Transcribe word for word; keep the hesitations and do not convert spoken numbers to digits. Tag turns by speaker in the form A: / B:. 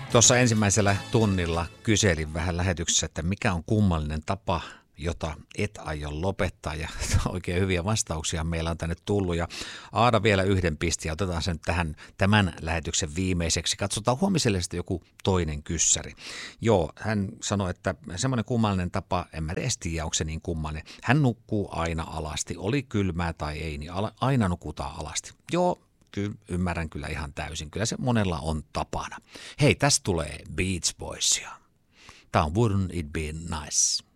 A: Tuossa ensimmäisellä tunnilla kyselin vähän lähetyksessä, että mikä on kummallinen tapa, jota et aio lopettaa, ja oikein hyviä vastauksia meillä on tänne tullut. Ja Aada vielä yhden pisti ja otetaan sen tähän tämän lähetyksen viimeiseksi. Katsotaan huomiselle sitten joku toinen kyssäri. Joo, hän sanoi, että semmoinen kummallinen tapa, en mä edes tiedä, onko se niin kummallinen. Hän nukkuu aina alasti, oli kylmää tai ei, niin aina nukutaan alasti. Joo. Kyllä, ymmärrän kyllä ihan täysin. Kyllä se monella on tapana. Hei, tästä tulee Beach Boysia. Tämä on Wouldn't It Be Nice?